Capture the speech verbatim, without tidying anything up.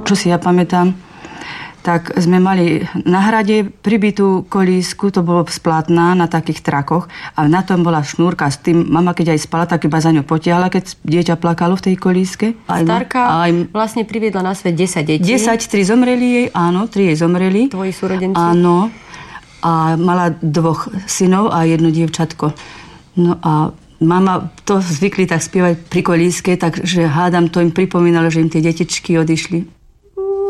čo si ja pamätám, tak sme mali na hrade pribitú kolísku, to bolo z plátna na takých trakoch a na tom bola šnúrka s tým, mama keď aj spala, tak iba za ňou potiahla, keď dieťa plakalo v tej kolíske. Starka aj, vlastne priviedla na svet desať detí. desať, tri zomreli jej, áno, tri jej zomreli. Tvoji súrodenci? Áno. A mala dvoch synov a jedno dievčatko. No a mama to zvykli tak spievať pri kolíske, takže hádam, to im pripomínalo, že im tie detičky odišli.